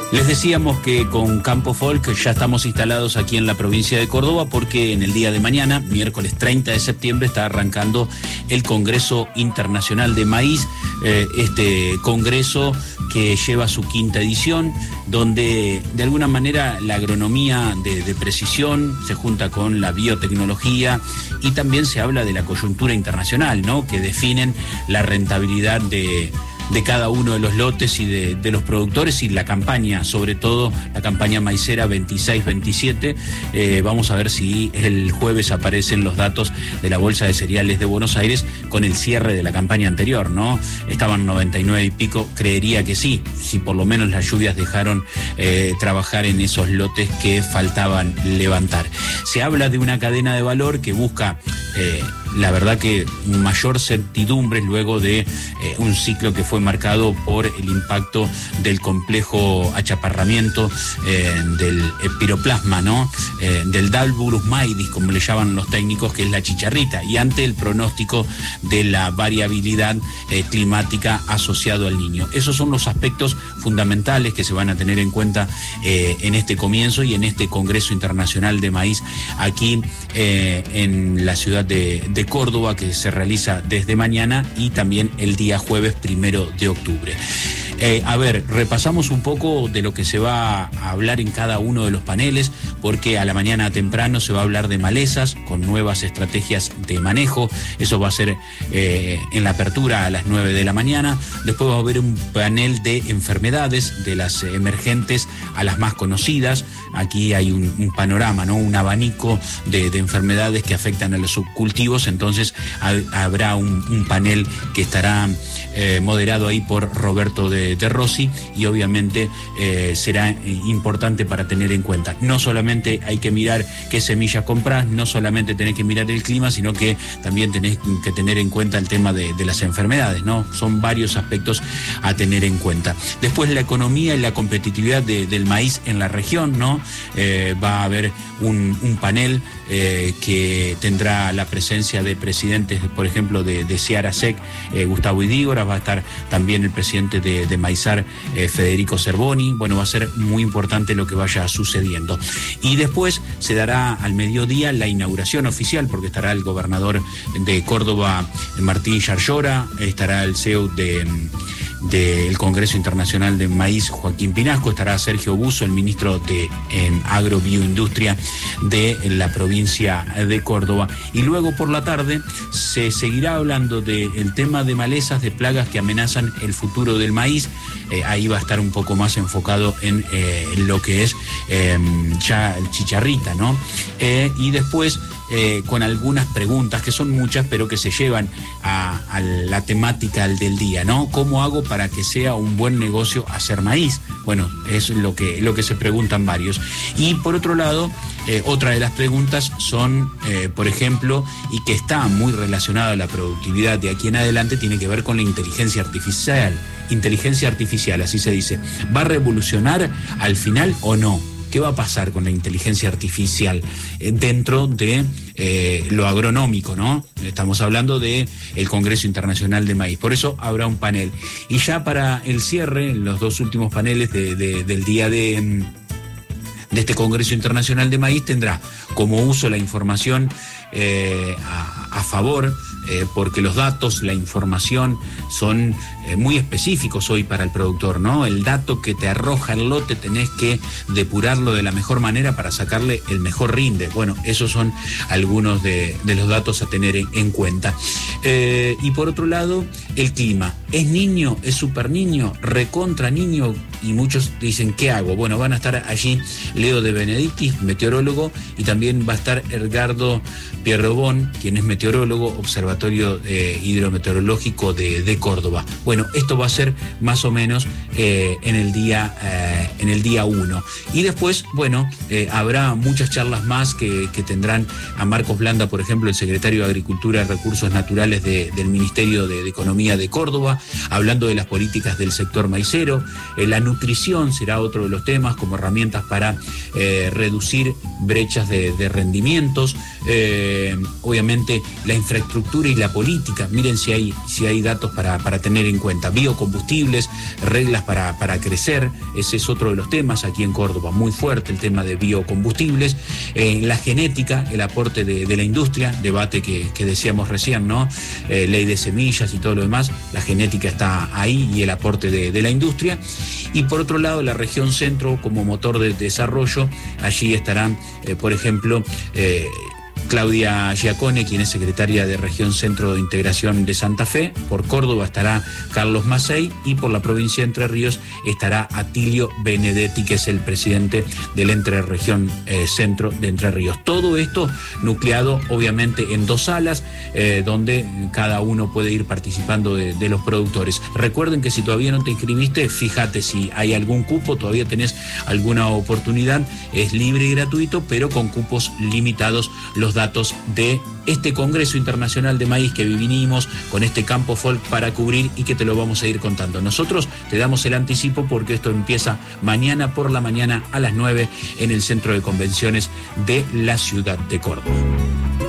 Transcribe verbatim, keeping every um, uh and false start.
Les decíamos que con Campo Folk ya estamos instalados aquí en la provincia de Córdoba porque en el día de mañana, miércoles treinta de septiembre, está arrancando el Congreso Internacional de Maíz, eh, este congreso que lleva su quinta edición, donde de alguna manera la agronomía de, de precisión se junta con la biotecnología y también se habla de la coyuntura internacional, ¿no?, que definen la rentabilidad de... de cada uno de los lotes y de, de los productores y la campaña, sobre todo la campaña maicera veintiséis veintisiete. Eh, vamos a ver si el jueves aparecen los datos de la Bolsa de Cereales de Buenos Aires con el cierre de la campaña anterior, ¿no? Estaban noventa y nueve y pico, creería que sí, si por lo menos las lluvias dejaron eh, trabajar en esos lotes que faltaban levantar. Se habla de una cadena de valor que busca... Eh, la verdad que mayor certidumbre luego de eh, un ciclo que fue marcado por el impacto del complejo achaparramiento eh, del piroplasma, ¿no? Eh, del Dalburus maidis, como le llaman los técnicos, que es la chicharrita, y ante el pronóstico de la variabilidad eh, climática asociado al Niño. Esos son los aspectos fundamentales que se van a tener en cuenta eh, en este comienzo y en este Congreso Internacional de Maíz aquí eh, en la ciudad de, de Córdoba, que se realiza desde mañana y también el día jueves primero de octubre. Eh, a ver, repasamos un poco de lo que se va a hablar en cada uno de los paneles, porque a la mañana temprano se va a hablar de malezas con nuevas estrategias de manejo. Eso va a ser eh, en la apertura a las nueve de la mañana. Después va a haber un panel de enfermedades, de las emergentes a las más conocidas. Aquí hay un, un panorama, ¿no?, un abanico de, de enfermedades que afectan a los subcultivos. Entonces ha, habrá un, un panel que estará eh, moderado ahí por Roberto de de Rossi, y obviamente eh, será importante para tener en cuenta. No solamente hay que mirar qué semillas compras, no solamente tenés que mirar el clima, sino que también tenés que tener en cuenta el tema de, de las enfermedades, ¿no? Son varios aspectos a tener en cuenta. Después la economía y la competitividad de, del maíz en la región, ¿no? Eh, va a haber un, un panel eh, que tendrá la presencia de presidentes, por ejemplo, de, de Cearasec, eh, Gustavo Idígora, va a estar también el presidente de, de Maizar, eh, Federico Zerboni. Bueno, va a ser muy importante lo que vaya sucediendo. Y después se dará al mediodía la inauguración oficial, porque estará el gobernador de Córdoba, Martín Yarlora, estará el C E O de... del Congreso Internacional de Maíz, Joaquín Pinasco, estará Sergio Busso, el ministro de eh, Agrobioindustria de la provincia de Córdoba. Y luego por la tarde se seguirá hablando del tema de malezas, de plagas que amenazan el futuro del maíz. Eh, ahí va a estar un poco más enfocado en eh, lo que es eh, ya el chicharrita, ¿no? Eh, y después Eh, con algunas preguntas, que son muchas, pero que se llevan a, a la temática del día, ¿no? ¿Cómo hago para que sea un buen negocio hacer maíz? Bueno, es lo que, lo que se preguntan varios. Y por otro lado, eh, otra de las preguntas son, eh, por ejemplo, y que está muy relacionada a la productividad de aquí en adelante, tiene que ver con la inteligencia artificial. Inteligencia artificial, así se dice. ¿Va a revolucionar al final o no? ¿Qué va a pasar con la inteligencia artificial dentro de eh, lo agronómico, ¿no? Estamos hablando del Congreso Internacional de Maíz. Por eso habrá un panel. Y ya para el cierre, los dos últimos paneles de, de, del día de, de este Congreso Internacional de Maíz, tendrá como uso la información eh, a, a favor, eh, porque los datos, la información son eh, muy específicos hoy para el productor, ¿no? El dato que te arroja el lote tenés que depurarlo de la mejor manera para sacarle el mejor rinde. Bueno, esos son algunos de, de los datos a tener en, en cuenta. Eh, y por otro lado, el clima. ¿Es niño? ¿Es super niño? ¿Recontra niño? Y muchos dicen, ¿qué hago? Bueno, van a estar allí Leo de Benedictis, meteorólogo, y también va a estar Edgardo Pierrobón, quien es meteorólogo, Observatorio eh, Hidrometeorológico de, de Córdoba. Bueno, esto va a ser más o menos eh, en el día eh, en el día uno. Y después, bueno, eh, habrá muchas charlas más que, que tendrán a Marcos Blanda, por ejemplo, el secretario de Agricultura y Recursos Naturales de, del Ministerio de, de Economía de Córdoba, hablando de las políticas del sector maicero, eh, la nutrición será otro de los temas, como herramientas para eh, reducir brechas de, de rendimientos. Eh, obviamente la infraestructura y la política, miren si hay, si hay datos para, para tener en cuenta. Biocombustibles, reglas para, para crecer, ese es otro de los temas aquí en Córdoba, muy fuerte el tema de biocombustibles. Eh, la genética, el aporte de, de la industria, debate que, que decíamos recién, ¿no? Eh, ley de semillas y todo lo demás, la genética está ahí y el aporte de, de la industria. Y por otro lado, la región centro como motor de desarrollo, allí estarán, eh, por ejemplo, eh, Claudia Giacone, quien es secretaria de Región Centro de Integración de Santa Fe. Por Córdoba estará Carlos Macei y por la provincia de Entre Ríos estará Atilio Benedetti, que es el presidente del Entre Región eh, Centro de Entre Ríos. Todo esto nucleado obviamente en dos salas, eh, donde cada uno puede ir participando de, de los productores. Recuerden que si todavía no te inscribiste, fíjate si hay algún cupo, todavía tenés alguna oportunidad, es libre y gratuito, pero con cupos limitados. Los datos de este Congreso Internacional de Maíz que vinimos con este Campo Folk para cubrir y que te lo vamos a ir contando. Nosotros te damos el anticipo porque esto empieza mañana por la mañana a las nueve en el Centro de Convenciones de la ciudad de Córdoba.